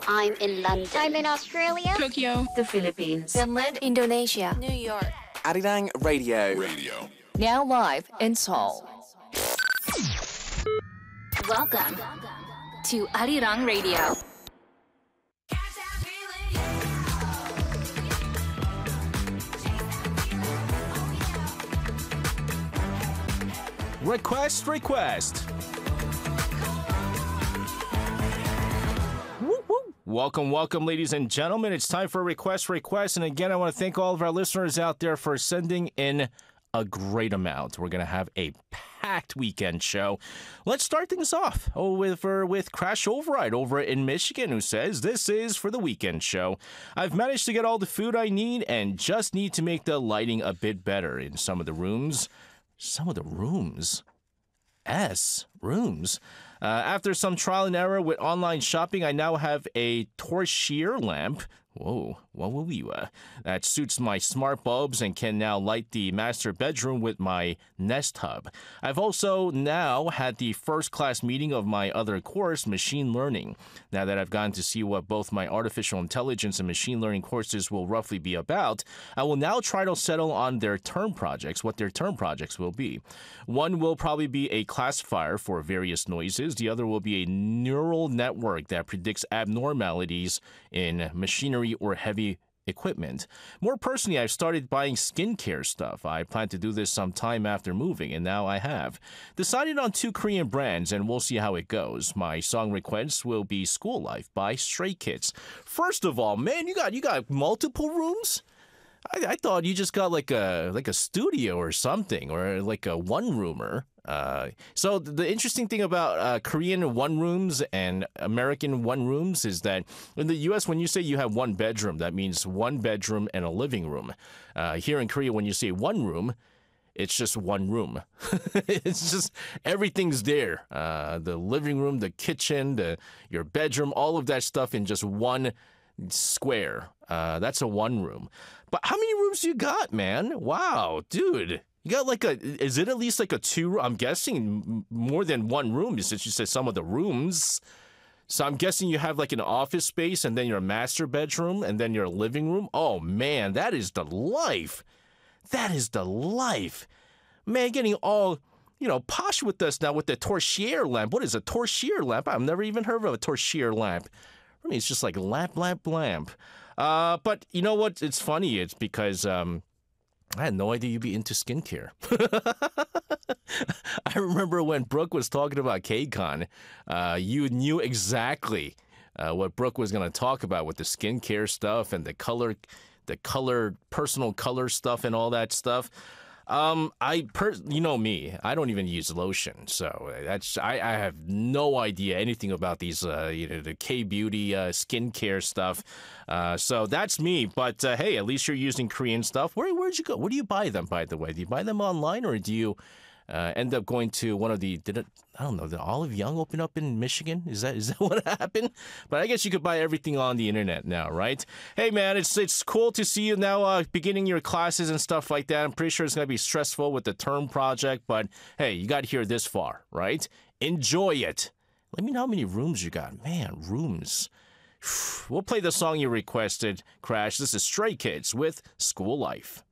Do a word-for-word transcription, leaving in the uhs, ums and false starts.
I'm in London. I'm in Australia. Tokyo. The Philippines. Finland. Indonesia. New York. Arirang Radio. Radio. Now live in Seoul. Welcome to Arirang Radio. Request, request. Woo, woo. Welcome, welcome, ladies and gentlemen. It's time for Request, request. And again, I want to thank all of our listeners out there for sending in a great amount. We're going to have a packed weekend show. Let's start things off oh, with, uh, with Crash Override over in Michigan, who says, this is for the weekend show. I've managed to get all the food I need and just need to make the lighting a bit better in some of the rooms. Some of the rooms. S. Rooms. Uh, after some trial and error with online shopping, I now have a torchlight lamp. Whoa, what will you, uh, that suits my smart bulbs and can now light the master bedroom with my Nest Hub. I've also now had the first class meeting of my other course, Machine Learning. Now that I've gotten to see what both my artificial intelligence and machine learning courses will roughly be about, I will now try to settle on their term projects, what their term projects will be. One will probably be a classifier for various noises. The other will be a neural network that predicts abnormalities in machinery or heavy equipment. More personally, I've started buying skincare stuff. I plan to do this sometime after moving, and now I have. Decided on two Korean brands, and we'll see how it goes. My song request will be School Life by Stray Kids. First of all, man, you got you got multiple rooms? I, I thought you just got like a like a studio or something, or like a one-roomer. Uh, so the interesting thing about uh, Korean one rooms and American one rooms is that in the U S, when you say you have one bedroom, that means one bedroom and a living room. Uh, here in Korea, when you say one room, it's just one room. It's just everything's there. Uh, the living room, the kitchen, the your bedroom, all of that stuff in just one square. Uh, that's a one room. But how many rooms you got, man? Wow, dude. You got like a, is it at least like a two, I'm guessing more than one room, since you said some of the rooms. So I'm guessing you have like an office space and then your master bedroom and then your living room. Oh man, that is the life. That is the life. Man, getting all, you know, posh with us now with the torchlight lamp. What is a torchlight lamp? I've never even heard of a torchlight lamp. I mean, it's just like lamp, lamp, lamp. Uh, but you know what? It's funny. It's because, um, I had no idea you'd be into skincare. I remember when Brooke was talking about KCON, uh, you knew exactly uh, what Brooke was going to talk about with the skincare stuff and the color, the color, personal color stuff and all that stuff. Um, I, per- you know me, I don't even use lotion, so that's I, I have no idea anything about these, uh, you know, the K-beauty uh, skincare stuff. Uh, so that's me. But uh, hey, at least you're using Korean stuff. Where where'd you go? Where do you buy them, by the way? Do you buy them online, or do you uh, end up going to one of the? Did it? I don't know. Did Olive Young open up in Michigan? Is that is that what happened? But I guess you could buy everything on the internet now, right? Hey, man, it's it's cool to see you now uh, beginning your classes and stuff like that. I'm pretty sure it's gonna be stressful with the term project, but hey, you got here this far, right? Enjoy it. Let me know how many rooms you got. Man, rooms. We'll play the song you requested, Crash. This is Stray Kids with School Life.